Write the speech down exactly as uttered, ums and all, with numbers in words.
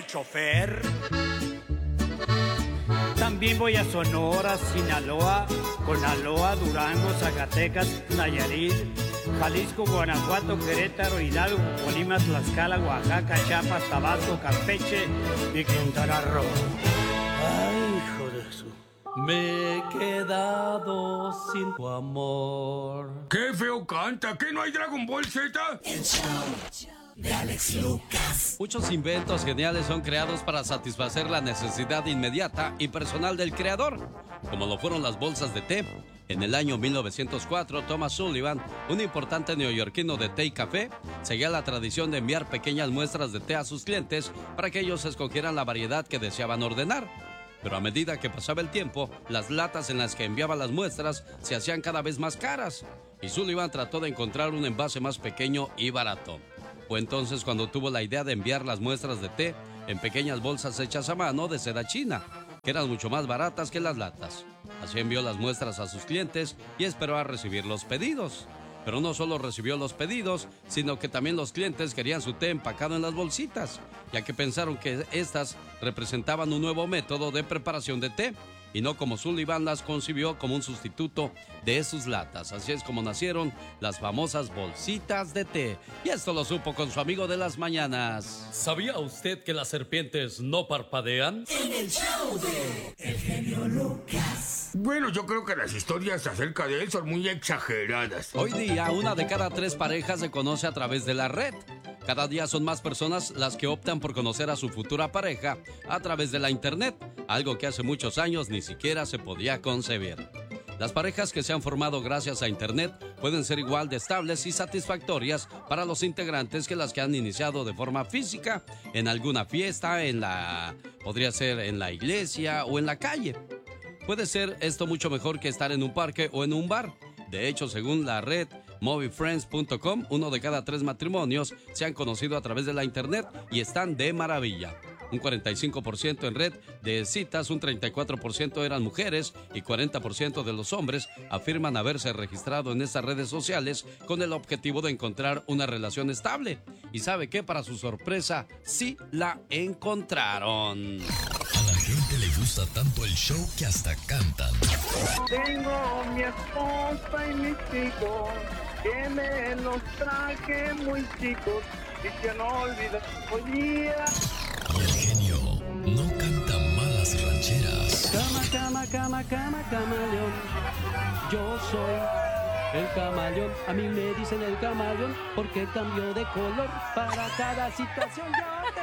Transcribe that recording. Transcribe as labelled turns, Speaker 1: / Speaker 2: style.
Speaker 1: chofer. También voy a Sonora, Sinaloa, Conaloa, Durango, Zacatecas, Nayarit, Jalisco, Guanajuato, Querétaro, Hidalgo, Colima, Tlaxcala, Oaxaca, Chiapas, Tabasco, Campeche y Quintana Roo. Ay, hijo de su...
Speaker 2: Me he quedado sin tu amor.
Speaker 3: ¡Qué feo canta! ¿Qué no hay Dragon Ball Z?
Speaker 4: El show de Alex Lucas.
Speaker 2: Muchos inventos geniales son creados para satisfacer la necesidad inmediata y personal del creador, como lo fueron las bolsas de té. En el año mil novecientos cuatro, Thomas Sullivan, un importante neoyorquino de té y café, seguía la tradición de enviar pequeñas muestras de té a sus clientes para que ellos escogieran la variedad que deseaban ordenar. Pero a medida que pasaba el tiempo, las latas en las que enviaba las muestras se hacían cada vez más caras, y Sullivan trató de encontrar un envase más pequeño y barato. Fue entonces cuando tuvo la idea de enviar las muestras de té en pequeñas bolsas hechas a mano de seda china, que eran mucho más baratas que las latas. Así envió las muestras a sus clientes y esperó a recibir los pedidos. Pero no solo recibió los pedidos, sino que también los clientes querían su té empacado en las bolsitas, ya que pensaron que estas representaban un nuevo método de preparación de té, y no como Sullivan las concibió como un sustituto de sus latas. Así es como nacieron las famosas bolsitas de té. Y esto lo supo con su amigo de las mañanas.
Speaker 5: ¿Sabía usted que las serpientes no parpadean?
Speaker 4: En el show de El Genio Lucas.
Speaker 3: Bueno, yo creo que las historias acerca de él son muy exageradas.
Speaker 2: Hoy día, una de cada tres parejas se conoce a través de la red. Cada día son más personas las que optan por conocer a su futura pareja a través de la internet, algo que hace muchos años ni siquiera se podía concebir. Las parejas que se han formado gracias a internet pueden ser igual de estables y satisfactorias para los integrantes que las que han iniciado de forma física en alguna fiesta, en la podría ser en la iglesia o en la calle. Puede ser esto mucho mejor que estar en un parque o en un bar. De hecho, según la red movie friends punto com, uno de cada tres matrimonios se han conocido a través de la internet y están de maravilla. Un cuarenta y cinco por ciento en red de citas, un treinta y cuatro por ciento eran mujeres y cuarenta por ciento de los hombres afirman haberse registrado en estas redes sociales con el objetivo de encontrar una relación estable. ¿Y sabe qué? Para su sorpresa, sí la encontraron.
Speaker 6: A la gente le gusta tanto el show que hasta cantan.
Speaker 7: Tengo mi esposa y mis hijos, que me los traje muy chicos, y que no olvido podía.
Speaker 6: Y el genio no canta malas rancheras.
Speaker 2: Cama, cama, cama, cama, camaleón. Yo soy el camaleón. A mí me dicen el camaleón porque cambio de color para cada situación. Yo